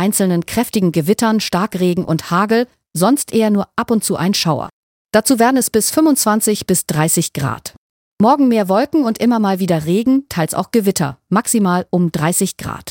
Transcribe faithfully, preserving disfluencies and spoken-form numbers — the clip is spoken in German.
einzelnen kräftigen Gewittern, Starkregen und Hagel, sonst eher nur ab und zu ein Schauer. Dazu werden es bis fünfundzwanzig bis dreißig Grad. Morgen mehr Wolken und immer mal wieder Regen, teils auch Gewitter, maximal um dreißig Grad.